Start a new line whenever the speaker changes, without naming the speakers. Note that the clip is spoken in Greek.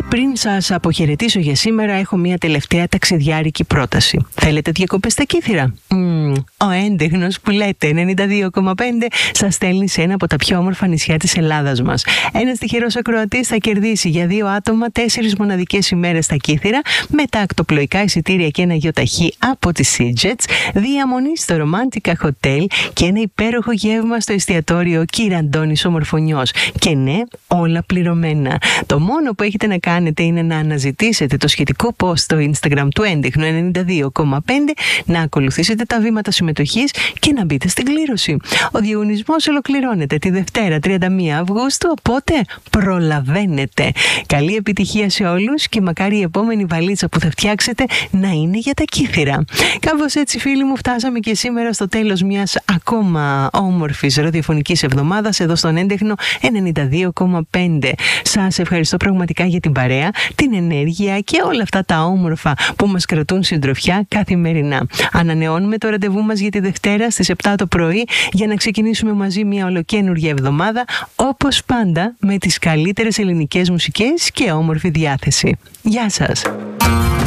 Πριν σας αποχαιρετήσω για σήμερα, έχω μια τελευταία ταξιδιάρικη πρόταση. Θέλετε διακοπές στα Κύθυρα? Ο έντεχνος που λέτε 92,5 σας στέλνει σε ένα από τα πιο όμορφα νησιά της Ελλάδας μας. Ένας τυχερός ακροατής θα κερδίσει για 2 άτομα 4 μοναδικές ημέρες στα Κύθυρα, με τα ακτοπλοϊκά εισιτήρια και ένα γιοταχή από τη SeaJets, διαμονή στο Romantica Hotel και ένα υπέροχο γεύμα στο εστιατόριο Κύρα Αντώνης Ομορφωνιός. Και ναι, όλα πληρωμένα. Το μόνο που έχετε να κάνετε είναι να αναζητήσετε το σχετικό post στο Instagram του έντεχνου 92,5, να ακολουθήσετε τα βήματα συμμετοχής και να μπείτε στην κλήρωση. Ο διαγωνισμός ολοκληρώνεται τη Δευτέρα 31 Αυγούστου, οπότε προλαβαίνετε. Καλή επιτυχία σε όλους και μακάρι η επόμενη βαλίτσα που θα φτιάξετε να είναι για τα Κύθυρα. Κάπως έτσι, φίλοι μου, φτάσαμε και σήμερα στο τέλος μιας ακόμα όμορφης ραδιοφωνικής εβδομάδας εδώ στον έντεχνο 92,5. Σας ευχαριστώ πραγματικά για την παρέα, την ενέργεια και όλα αυτά τα όμορφα που μας κρατούν συντροφιά καθημερινά. Ανανεώνουμε το ραντεβού μας για τη Δευτέρα στις 7 το πρωί για να ξεκινήσουμε μαζί μια ολοκαίνουργια εβδομάδα, όπως πάντα με τις καλύτερες ελληνικές μουσικές και όμορφη διάθεση. Γεια σας!